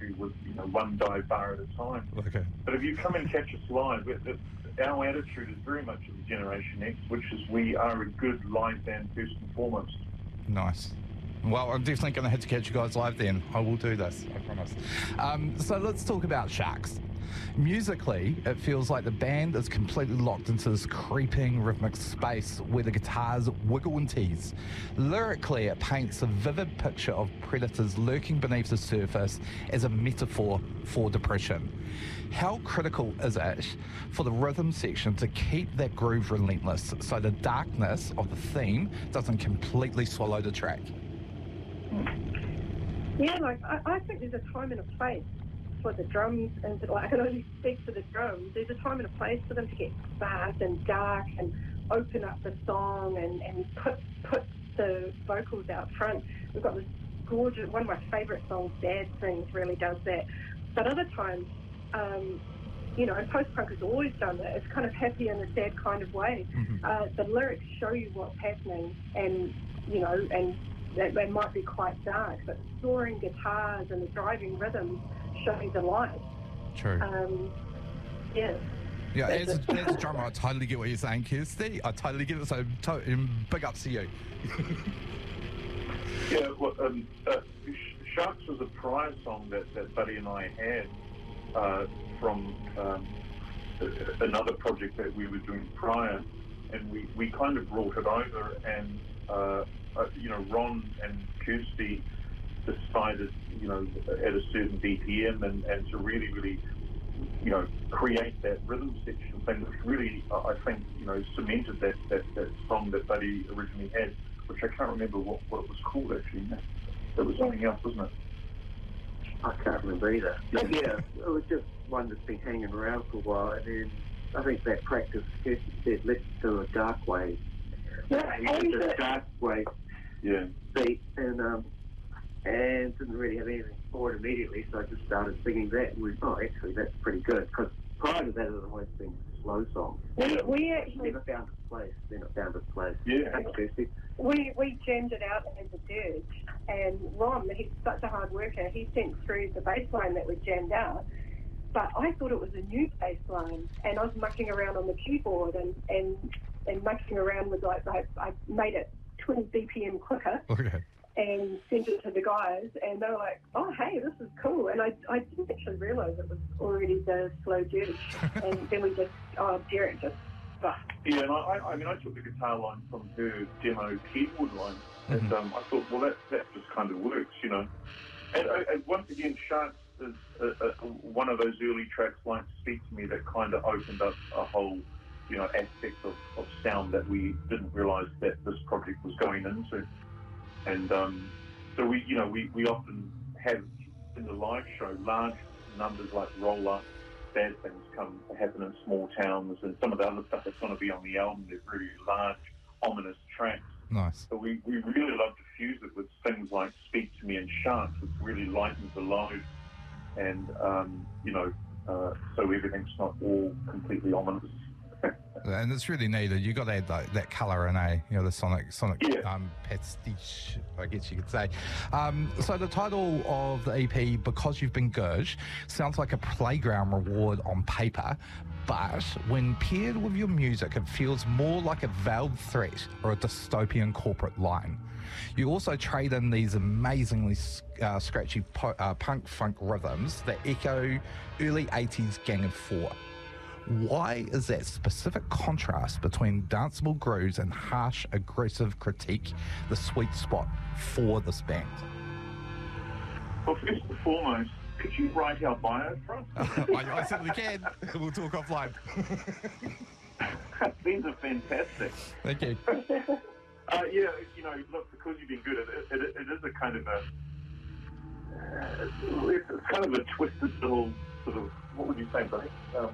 country with one dive bar at a time. Okay. But if you come and catch us live, our attitude is very much of Generation X, which is we are a good live band first and foremost. Nice. Well, I'm definitely going to have to catch you guys live then. I will do this, I promise. So let's talk about Sharks. Musically, it feels like the band is completely locked into this creeping rhythmic space where the guitars wiggle and tease. Lyrically, it paints a vivid picture of predators lurking beneath the surface as a metaphor for depression. How critical is it for the rhythm section to keep that groove relentless so the darkness of the theme doesn't completely swallow the track? Yeah, I think there's a time and a place for the drums, and I can only speak for the drums. There's a time and a place for them to get fast and dark and open up the song and put the vocals out front. We've got this gorgeous, one of my favourite songs, Dad Sings, really does that. But other times, and post-punk has always done that. It's kind of happy in a sad kind of way. Mm-hmm. The lyrics show you what's happening, and they might be quite dark, but the soaring guitars and the driving rhythms show you the light. True. Yeah. Yeah, as a drummer, I totally get what you're saying, Kirsty. I totally get it, so big ups to you. Yeah, well, Sharks was a prior song that Buddy and I had from another project that we were doing prior, and we kind of brought it over, and Ron and Kirsty decided, at a certain BPM and to really, really, create that rhythm section thing, which really, I think, cemented that song that Buddy originally had, which I can't remember what it was called, actually. It was something else, wasn't it? I can't remember either. But yeah, it was just one that's been hanging around for a while, and then I think that practice, Kirsty said, let's do a dark wave. A dark wave beat, and didn't really have anything for it immediately, so I just started singing that, and we thought, actually, that's pretty good, because prior to that, it had always been slow songs. We actually never found its place. Then it found its place. Yeah. Thanks, Kirsty. We jammed it out as a dirge, and Ron, he's such a hard worker, he sent through the bass line that we jammed out, but I thought it was a new bass line, and I was mucking around on the keyboard and mucking around with, I made it 20 BPM quicker. Okay. And sent it to the guys, and they were like, oh, hey, this is cool. And I didn't actually realise it was already the slow dirge. And then we just, Derek just, Yeah, and I took the guitar line from her demo keyboard line, and I thought, well, that just kind of works, And once again, Sharks is one of those early tracks like Speak to Me that kind of opened up a whole, aspect of sound that we didn't realise that this project was going into. And so we often have in the live show large numbers like Roll Up, Bad Things happen in small towns, and some of the other stuff that's going to be on the album. They're really large, ominous tracks. Nice. So we really love to fuse it with things like Speak to Me and Sharks, which really lightens the load, and so everything's not all completely ominous. And it's really needed. You got to add that colour in, the sonic pastiche, I guess you could say. So the title of the EP, Because You've Been Good, sounds like a playground reward on paper, but when paired with your music, it feels more like a veiled threat or a dystopian corporate line. You also trade in these amazingly scratchy punk funk rhythms that echo early 80s Gang of Four. Why is that specific contrast between danceable grooves and harsh, aggressive critique the sweet spot for this band? Well, first and foremost, could you write our bio for us? I certainly can. We'll talk offline. These are fantastic. Thank you. Look, Because You've Been Good, it is a kind of it's kind of a twisted little sort of, what would you say, buddy?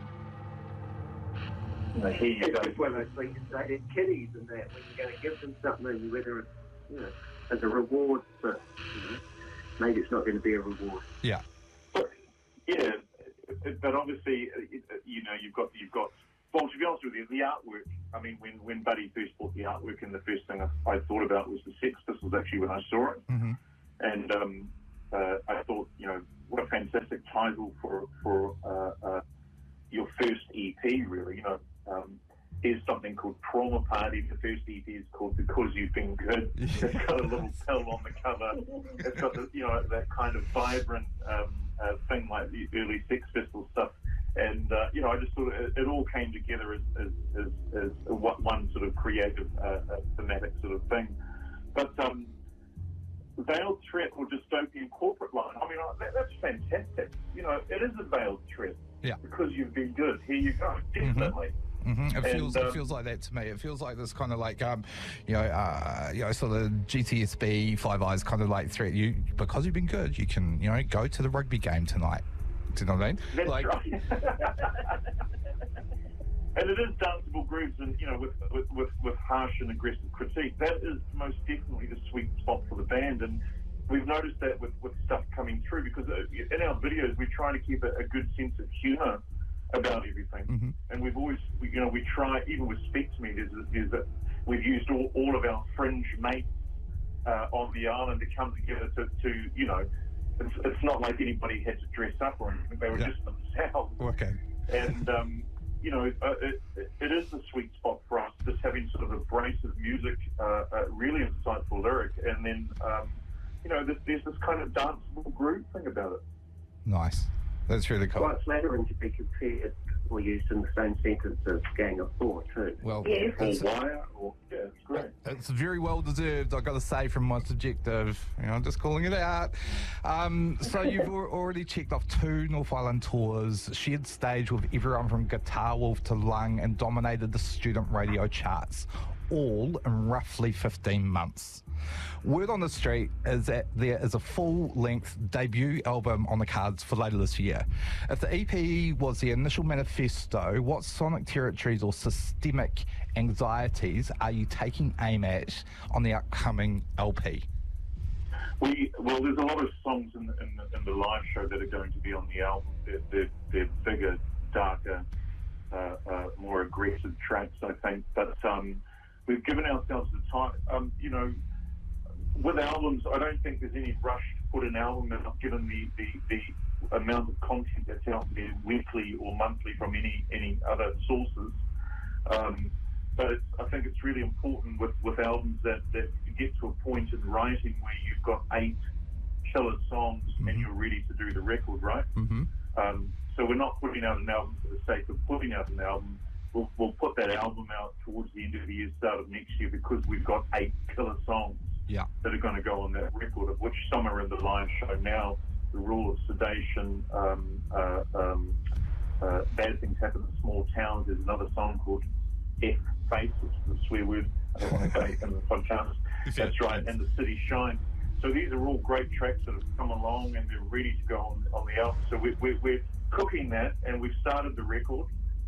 Here you go. It's one of those things that they're kiddies and that when you're going to give them something, whether it's, as a reward, but maybe it's not going to be a reward. Yeah. But obviously, you've got. Well, to be honest with you, the artwork. I mean, when Buddy first bought the artwork, and the first thing I thought about was the Sex Pistols. Actually, when I saw it, and I thought, what a fantastic title for your first EP, really. You know, here's something called Trauma Party. The first EP is called Because You've Been Good. It's got a little pill on the cover. It's got that kind of vibrant thing like the early Sex Pistols stuff. And I just thought it all came together as one sort of creative thematic sort of thing. But veiled threat or dystopian corporate line, I mean, that's fantastic. You know, it is a veiled threat. Yeah. Because you've been good. Here you go. Definitely. Mm-hmm. It feels like that to me. It feels like this kind of like sort of GTSB, Five Eyes kind of like threat. You, because you've been good, you can go to the rugby game tonight. Do you know what I mean? That's right. And it is danceable grooves, and with harsh and aggressive critique. That is most definitely the sweet spot for the band, and we've noticed that with stuff coming through, because in our videos we try to keep a good sense of humour about everything. Mm-hmm. And we've always, we try, even with Speak to Me, there's that we've used all of our fringe mates on the island to come together to it's not like anybody had to dress up or anything. They were just themselves. Okay. And, it is the sweet spot for us, just having sort of abrasive music, really insightful lyric, and then, there's this kind of danceable groove thing about it. Nice. That's really cool. Quite flattering to be compared or used in the same sentence as Gang of Four, too. Well, or Wire, it's great. It's very well deserved, I've got to say, from my subjective. I'm just calling it out. So you've already checked off 2 North Island tours, shared stage with everyone from Guitar Wolf to Lung, and dominated the student radio charts, all in roughly 15 months. Word on the street is that there is a full-length debut album on the cards for later this year. If the EP was the initial manifesto, what sonic territories or systemic anxieties are you taking aim at on the upcoming LP? Well, there's a lot of songs in the live show that are going to be on the album. They're bigger, darker, more aggressive tracks, I think. But we've given ourselves the time. With albums, I don't think there's any rush to put an album out, given the amount of content that's out there weekly or monthly from any other sources. But I think it's really important with albums that you get to a point in writing where you've got 8 killer songs and you're ready to do the record, right? Mm-hmm. So we're not putting out an album for the sake of putting out an album. We'll put that album out towards the end of the year, start of next year, because we've got 8 killer songs that are going to go on that record, of which some are in the live show now. The Rule of Sedation, Bad Things Happen in Small Towns. There's another song called F-Face, which is a swear word. I don't want to say it in the podcast. That's right, and The City Shines. So these are all great tracks that have come along and they're ready to go on the album. So we're cooking that, and we've started the record.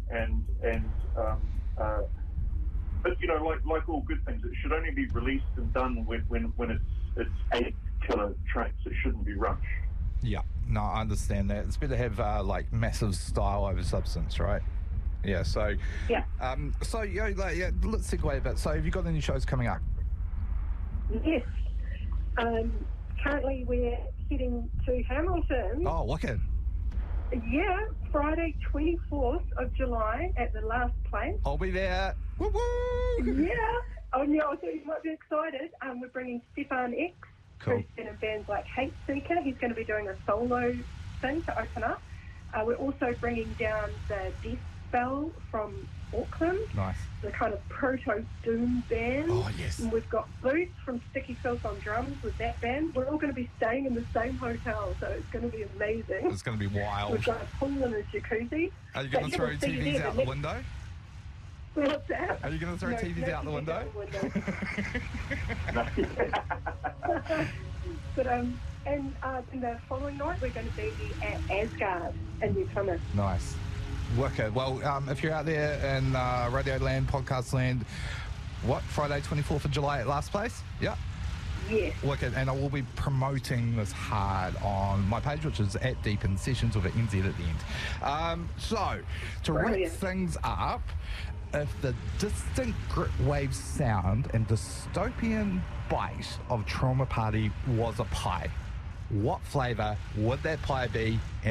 But like all good things, it should only be released and done when it's 8 killer tracks. It shouldn't be rushed. Yeah, no, I understand that. It's better to have massive style over substance, right? Yeah. So yeah. Let's segue a bit. So have you got any shows coming up? Yes. Currently we're heading to Hamilton. Oh, wicked. Yeah, Friday 24th of July at the Last Place. I'll be there. Woo woo! Yeah. Oh, yeah, I thought you might be excited. We're bringing Stefan X, who's been in bands like Hate Seeker. He's going to be doing a solo thing to open up. We're also bringing down the Death Spell from Auckland. Nice. The kind of proto-doom band. Oh, yes. And we've got Boots from Sticky Filth on drums with that band. We're all going to be staying in the same hotel, so it's going to be amazing. It's going to be wild. We've got a pool and a jacuzzi. Are you going to throw TVs out the window? What's that? Are you going to throw TVs out the window? But in the following night we're going to be at Asgard in New Plymouth. Nice. Wicked. Well, if you're out there in Radio Land, Podcast Land, Friday 24th of July at Last Place? Yeah. Yes. Wicked. And I will be promoting this hard on my page, which is at Deep In Sessions with an NZ at the end. So, to wrap things up, if the distant grit wave sound and dystopian bite of Trauma Party was a pie, what flavour would that pie be?